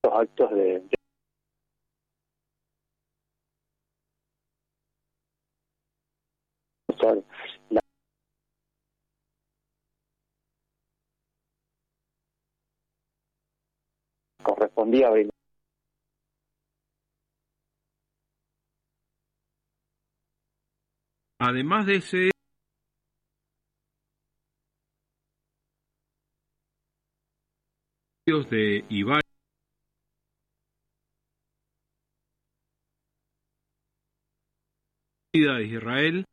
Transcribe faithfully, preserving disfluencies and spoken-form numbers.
los actos de, de la correspondía brindar. Además de ese de Ibai de Israel,